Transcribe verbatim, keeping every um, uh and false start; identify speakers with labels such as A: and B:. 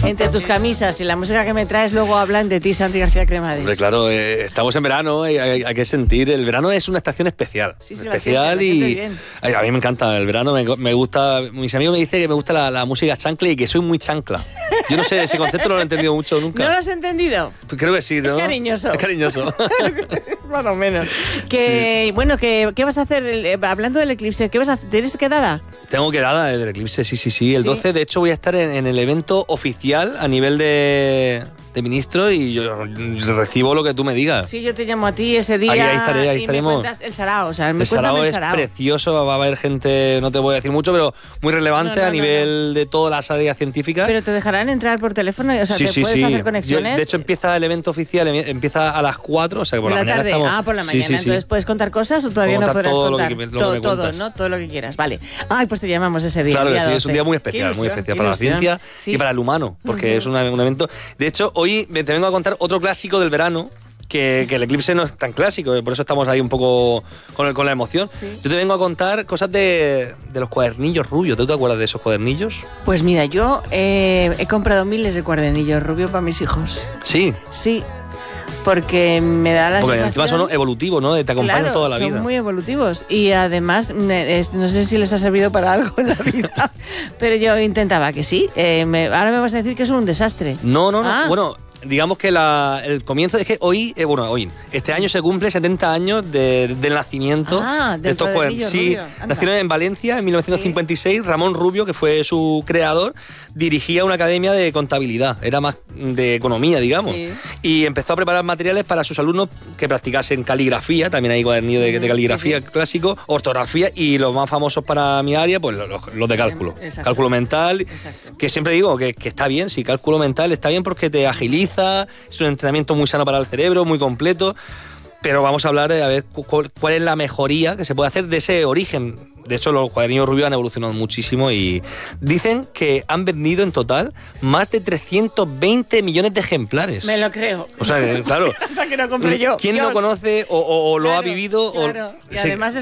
A: Entre tus camisas y la música que me traes, luego hablan de ti, Santi García Cremades.
B: Hombre, claro, eh, estamos en verano, hay, hay, hay que sentir. El verano es una estación especial.
A: Sí, sí,
B: especial
A: la siente, la
B: y.
A: siente bien.
B: Ay, a mí me encanta el verano, me, me gusta. Mis amigos me dicen que me gusta la, la música chancla y que soy muy chancla. Yo no sé, ese concepto no lo he entendido mucho nunca.
A: ¿No lo has entendido?
B: Pues creo que sí, ¿no?
A: Es cariñoso.
B: Es cariñoso.
A: Más o menos. Que, sí. Bueno, que, ¿qué vas a hacer? Eh, hablando del eclipse, ¿qué vas a hacer? ¿Tienes quedada?
B: Tengo quedada del eclipse, sí, sí, sí. El
A: ¿Sí?
B: doce, de hecho, voy a estar en, en el evento oficial a nivel de, de ministro y yo recibo lo que tú me digas.
A: Sí, yo te llamo a ti ese día.
B: Ahí, ahí estaré, ahí
A: y
B: estaremos.
A: Me cuentas el sarao, o sea, me
B: el sarao
A: el
B: es
A: sarao.
B: precioso, va a haber gente, no te voy a decir mucho, pero muy relevante no, no, a nivel no, no. de todas las áreas científicas.
A: Pero te dejarán entrar por teléfono, o sea,
B: sí,
A: ¿te
B: sí,
A: puedes
B: sí.
A: hacer conexiones?
B: Yo, de hecho, empieza el evento oficial, empieza a las cuatro, o sea, que por,
A: por
B: la,
A: la
B: mañana
A: tarde.
B: estamos...
A: Ah, por la mañana.
B: Sí, sí,
A: Entonces,
B: sí.
A: ¿puedes contar cosas o todavía
B: Puedo
A: no podrás
B: todo
A: contar?
B: Lo que, lo
A: todo,
B: que me
A: todo, ¿no? Todo lo que quieras. Vale. Ay, pues te llamamos ese día.
B: Claro que sí,
A: doce.
B: es un día muy especial, muy especial para ilusión. la ciencia sí. y para el humano, porque uh-huh. es una, un evento... De hecho, hoy te vengo a contar otro clásico del verano, que, que el eclipse no es tan clásico, por eso estamos ahí un poco con, el, con la emoción. Sí. Yo te vengo a contar cosas de, de los cuadernillos rubios. ¿Tú te acuerdas de esos cuadernillos?
A: Pues mira, yo eh, he comprado miles de cuadernillos rubios para mis hijos.
B: ¿Sí?
A: Sí. Porque me da la
B: Porque
A: sensación...
B: encima son evolutivos, ¿no? Te acompañan
A: claro,
B: toda la vida.
A: son muy evolutivos. Y además, no sé si les ha servido para algo en la vida, pero yo intentaba que sí. Eh, me, ahora me vas a decir que son un desastre.
B: No, no, no.
A: Ah.
B: Bueno... Digamos que la, el comienzo es que hoy, eh, bueno, hoy, este año se cumple setenta años de, del nacimiento
A: ah,
B: de estos cuadernos. Sí, nacieron en Valencia en mil novecientos cincuenta y seis. Sí. Ramón Rubio, que fue su creador, dirigía una academia de contabilidad, era más de economía, digamos. Sí. Y empezó a preparar materiales para sus alumnos que practicasen caligrafía, también hay cuadernillos de, de caligrafía sí, sí. clásico, ortografía y los más famosos para mi área, pues los, los de cálculo. Exacto. Cálculo mental, Exacto. que siempre digo que, que está bien, sí, cálculo mental está bien porque te agiliza. Es un entrenamiento muy sano para el cerebro, muy completo, pero vamos a hablar de a ver cuál, cuál es la mejoría que se puede hacer de ese origen. De hecho, los cuadernillos rubios han evolucionado muchísimo y dicen que han vendido en total más de trescientos veinte millones de ejemplares.
A: Me lo creo.
B: O sea, claro.
A: Hasta que lo compré yo.
B: ¿Quién
A: yo.
B: lo conoce o, o, o lo
A: claro,
B: ha vivido?
A: Claro.
B: O,
A: y además